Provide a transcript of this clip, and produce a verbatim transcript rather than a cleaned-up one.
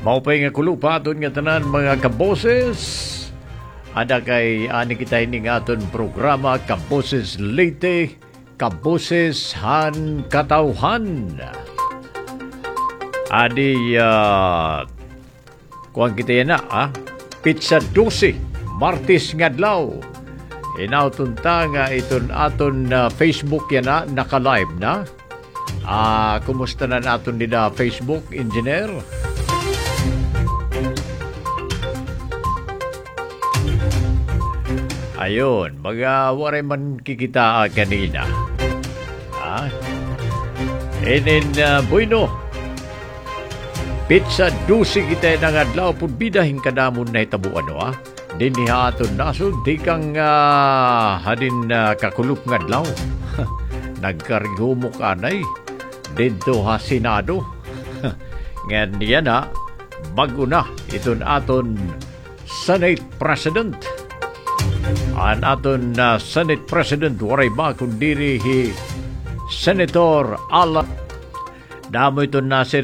Maupay nga kulupa aton nga tanan mga kaboses. Ada kay ani kita ini nga aton programa Kaboses Leyte, Kaboses Han Katawhan. Adi uh, kuang kita yan na ah? Pizza Dusi Martis ngadlaw. Inautunta nga iton aton uh, Facebook yan na naka-live na. Ah, kumusta na naton din na Facebook engineer? Ayun, mga waray man kikita kanina. Ah, inin uh, bueno. Pizza Dusi kita nang adlaw pud bidahin kadamon na hitabo ano ah. Dinhi aton nasod di kang uh, hadin uh, kakulup ngadlaw. Nagkarihumok anay dito ha Senado. Ngayon yan ha, bago na iton aton Senate President. An aton uh, Senate President waray ba kung diri hi Senator Alan. Damo ito na si